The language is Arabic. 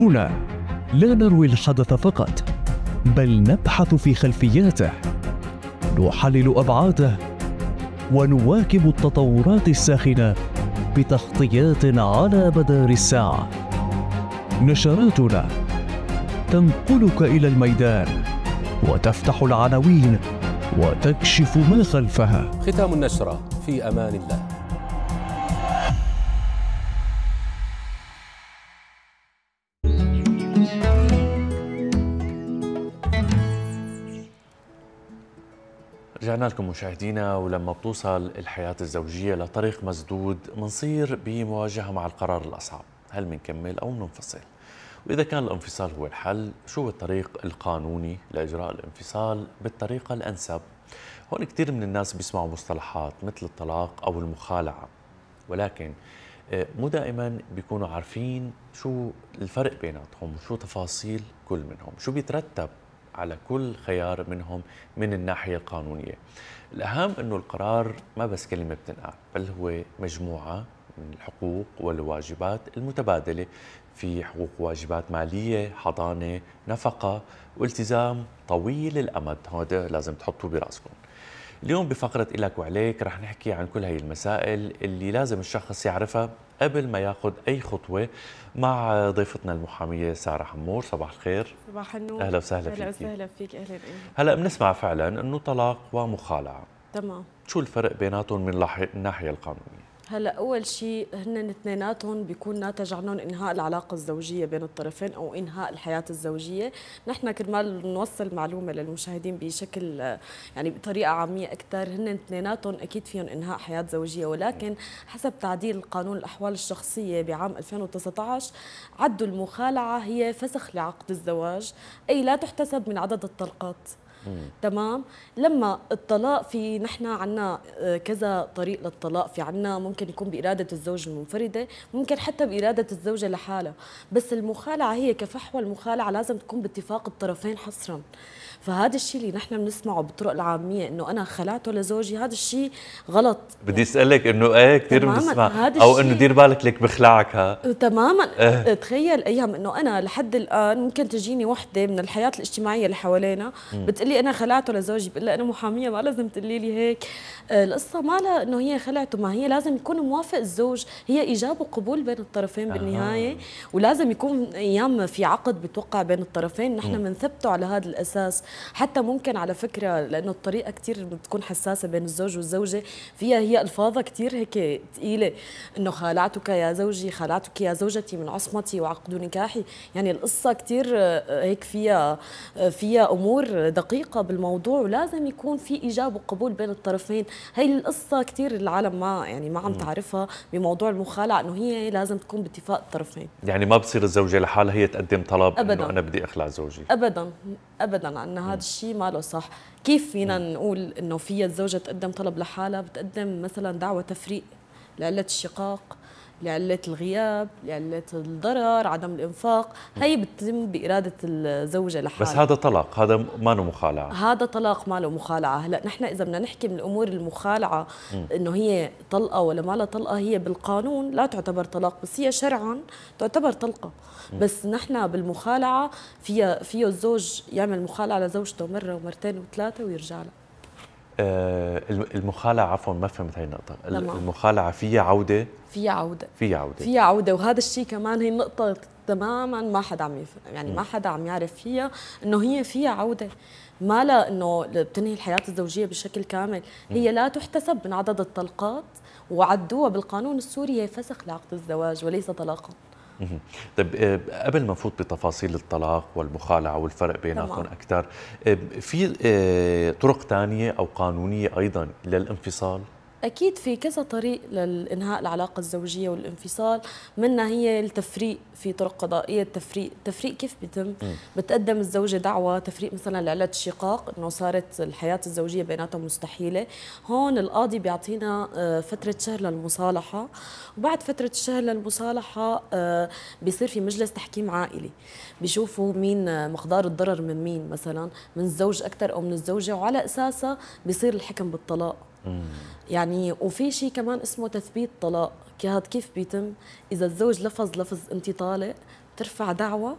هنا لا نروي الحدث فقط، بل نبحث في خلفياته، نحلل أبعاده، ونواكب التطورات الساخنة بتغطيات على مدار الساعة. نشراتنا تنقلك إلى الميدان وتفتح العناوين وتكشف ما خلفها. ختام النشرة، في أمان الله. رجعنا لكم مشاهدينا. ولما بتوصل الحياة الزوجية لطريق مسدود منصير بمواجهة مع القرار الأصعب، هل منكمل أو منفصل؟ وإذا كان الانفصال هو الحل، شو الطريق القانوني لإجراء الانفصال بالطريقة الأنسب؟ هون كثير من الناس بيسمعوا مصطلحات مثل الطلاق أو المخالعة، ولكن مو دائما بيكونوا عارفين شو الفرق بيناتهم وشو تفاصيل كل منهم، شو بيترتب على كل خيار منهم من الناحية القانونية. الأهم أنه القرار ما بس كلمة بتنقال، بل هو مجموعة من الحقوق والواجبات المتبادلة، في حقوق وواجبات مالية، حضانة، نفقة، والتزام طويل الأمد. هذا لازم تحطوه براسكم. اليوم بفقرة إلك وعليك رح نحكي عن كل هاي المسائل اللي لازم الشخص يعرفها قبل ما ياخذ أي خطوة، مع ضيفتنا المحامية سارة حمور. صباح الخير. صباح النور. أهلا وسهلا فيك. أهلا وسهلا فيك. أهلا. هلا بنسمع فعلا أنه طلاق ومخالعة، تمام. شو الفرق بيناتهم من الناحية القانونية؟ هلا اول شيء هن اثنيناتهم بيكون ناتج عنهم انهاء العلاقه الزوجيه بين الطرفين او انهاء الحياه الزوجيه. نحن كرمال نوصل معلومه للمشاهدين بشكل يعني بطريقه عاميه اكثر، هن اثنيناتهم اكيد فيهم انهاء حياه زوجيه، ولكن حسب تعديل قانون الاحوال الشخصيه بعام 2019 عدوا المخالعه هي فسخ لعقد الزواج، اي لا تحتسب من عدد الطلقات. تمام. لما الطلاق، في نحن عنا كذا طريق للطلاق، في عنا ممكن يكون بإرادة الزوج المنفردة، ممكن حتى بإرادة الزوجة لحالها، بس المخالعة هي كفحوى المخالعة لازم تكون باتفاق الطرفين حصرا. فهذا الشيء اللي نحن بنسمعه بالطرق العامية انه انا خلعته لزوجي، هذا الشيء غلط. بدي اسالك انه ايه كثير بنسمع، او انه دير بالك لك بخلعك. ها تماما. تخيل ايام انه انا لحد الان ممكن تجيني وحده من الحياه الاجتماعيه اللي حوالينا بتقلي انا خلعته لزوجي، بقول لها انا محاميه ما لازم تقولي لي هيك. القصه ما لها انه هي خلعته، ما هي لازم يكون موافق الزوج، هي ايجاب وقبول بين الطرفين بالنهايه. ولازم يكون ايام في عقد بتوقع بين الطرفين نحن بنثبته على هذا الاساس. حتى ممكن على فكره، لانه الطريقه كثير بتكون حساسه بين الزوج والزوجه، فيها هي الفاظها كثير هيك ثقيله، انه خالعتك يا زوجي، خالعتك يا زوجتي من عصمتي وعقد نكاحي. يعني القصه كثير هيك فيها امور دقيقه بالموضوع، ولازم يكون في ايجاب وقبول بين الطرفين. هي القصه كثير العالم ما عم تعرفها بموضوع المخالعه، انه هي لازم تكون باتفاق الطرفين. يعني ما بصير الزوجه لحالها هي تقدم طلب أبداً. انه انا بدي اخلع زوجي. ابدا ابدا، عن هذا الشيء ما له صح. كيف فينا نقول انه فيها الزوجه تقدم طلب لحالها؟ بتقدم مثلا دعوى تفريق لعله الشقاق، لعلة الغياب، لعلة الضرر، عدم الإنفاق. هي بتتم بإرادة الزوجة لحالها. بس هذا طلاق، هذا ما له مخالعة. هذا طلاق ما له مخالعة. هلا نحن إذا بدنا نحكي من الأمور المخالعة إنه هي طلقة ولا ما لها طلقة، هي بالقانون لا تعتبر طلاق، بس هي شرعا تعتبر طلقة. بس نحن بالمخالعة فيه الزوج يعمل مخالعة لزوجته مرة ومرتين وثلاثة ويرجع لها. المخالعة، عفوا ما فهمت هاي النقطة. المخالعة فيها عودة؟ فيها عودة. فيها عودة. وهذا الشيء كمان هي النقطة تماما ما حدا عم يعني ما حدا عم يعرف فيها، انه هي فيها عودة. ما لا انه بتنهي الحياة الزوجية بشكل كامل، هي لا تحتسب من عدد الطلقات، وعدوها بالقانون السوري هي فسخ لعقد الزواج وليس طلاقا. طيب قبل ما نفوت بتفاصيل الطلاق والمخالعة والفرق بيناتهم أكثر، في طرق ثانية أو قانونية أيضا للانفصال؟ أكيد في كذا طريق لإنهاء العلاقة الزوجية والانفصال، منها هي التفريق. في طرق قضائية التفريق كيف بيتم؟ بتقدم الزوجة دعوى تفريق مثلا لعلة الشقاق، إنه صارت الحياة الزوجية بيناتهم مستحيلة. هون القاضي بيعطينا فترة شهر للمصالحة، وبعد فترة الشهر للمصالحة بيصير في مجلس تحكيم عائلي، بيشوفوا مين مقدار الضرر من مين، مثلا من الزوج أكثر أو من الزوجة، وعلى أساسها بيصير الحكم بالطلاق. يعني وفي شيء كمان اسمه تثبيت طلاق. هذا كيف بيتم؟ إذا الزوج لفظ أنت طالق، ترفع دعوة